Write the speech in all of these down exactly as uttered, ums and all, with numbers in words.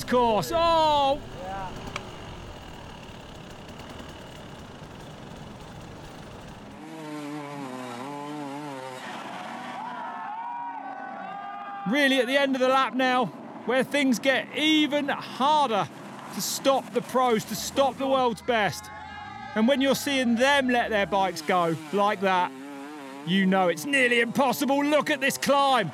course. Oh! Yeah. Really at the end of the lap now, where things get even harder to stop the pros, to stop the world's best. And when you're seeing them let their bikes go like that, you know it's nearly impossible. Look at this climb.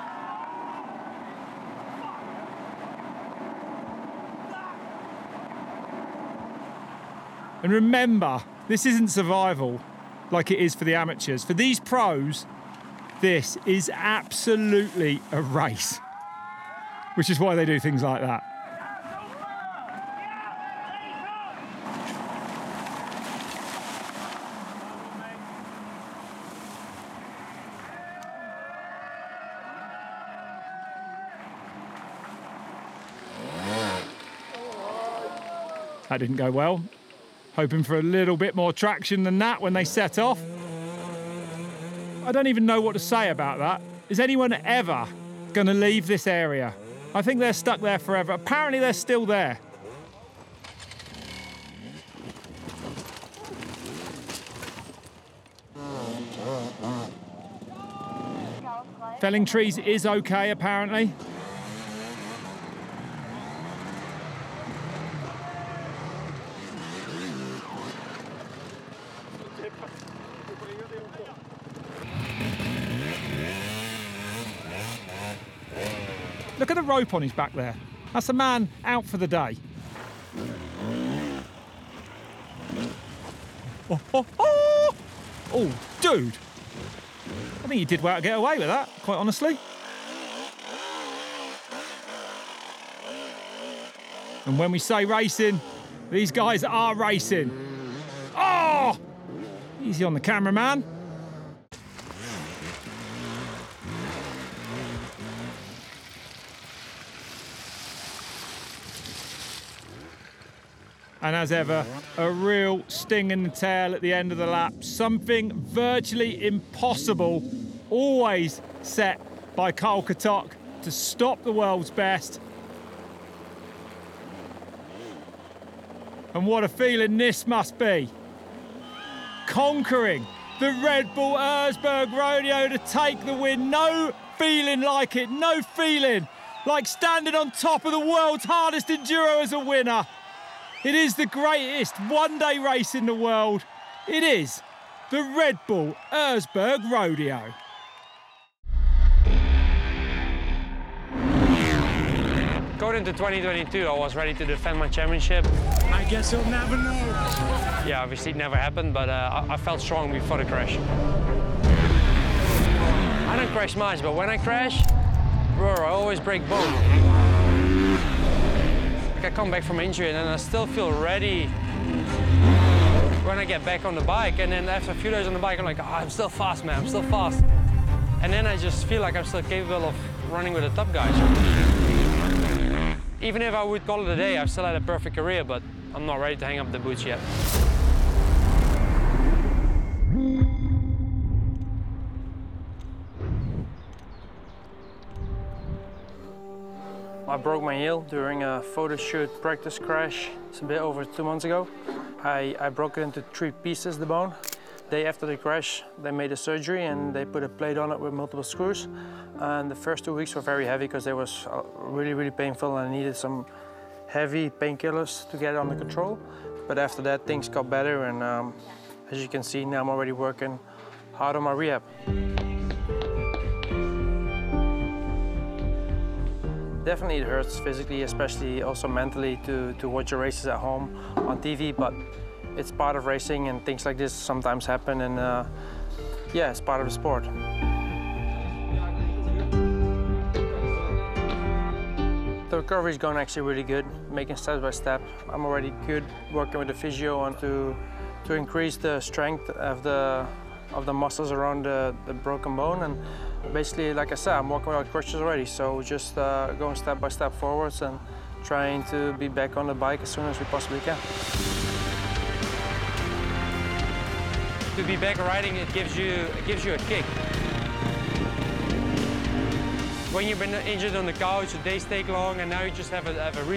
And remember, this isn't survival like it is for the amateurs. For these pros, this is absolutely a race, which is why they do things like that. That didn't go well. Hoping for a little bit more traction than that when they set off. I don't even know what to say about that. Is anyone ever going to leave this area? I think they're stuck there forever. Apparently they're still there. Felling trees is okay, apparently. Look at the rope on his back there. That's a man out for the day. Oh, oh, oh! Oh, dude. I think he did well to get away with that, quite honestly. And when we say racing, these guys are racing. Oh! Easy on the cameraman. And as ever, a real sting in the tail at the end of the lap. Something virtually impossible, always set by Karl Katok to stop the world's best. And what a feeling this must be. Conquering the Red Bull Erzberg Rodeo to take the win. No feeling like it, no feeling like standing on top of the world's hardest enduro as a winner. It is the greatest one-day race in the world. It is the Red Bull Erzberg Rodeo. Going into twenty twenty-two, I was ready to defend my championship. I guess you'll never know. Yeah, obviously it never happened, but uh, I, I felt strong before the crash. I don't crash much, but when I crash, bro, I always break bone. Like I come back from injury and then I still feel ready when I get back on the bike. And then after a few days on the bike, I'm like, oh, I'm still fast, man, I'm still fast. And then I just feel like I'm still capable of running with the top guys. Even if I would call it a day, I've still had a perfect career, but I'm not ready to hang up the boots yet. I broke my heel during a photo shoot practice crash. It's a bit over two months ago. I, I broke it into three pieces, the bone. Day after the crash, they made a surgery and they put a plate on it with multiple screws. And the first two weeks were very heavy because they was really, really painful and I needed some heavy painkillers to get it under control. But after that, things got better and um, as you can see, now I'm already working hard on my rehab. Definitely it hurts physically, especially also mentally to, to watch your races at home on T V, but it's part of racing and things like this sometimes happen and uh, yeah, it's part of the sport. The recovery is going actually really good, making step by step. I'm already good working with the physio and to, to increase the strength of the, of the muscles around the, the broken bone. And basically, like I said, I'm walking without crutches already, so just uh, going step by step forwards and trying to be back on the bike as soon as we possibly can. To be back riding, it gives you, it gives you a kick. When you've been injured on the couch, the days take long, and now you just have a, have a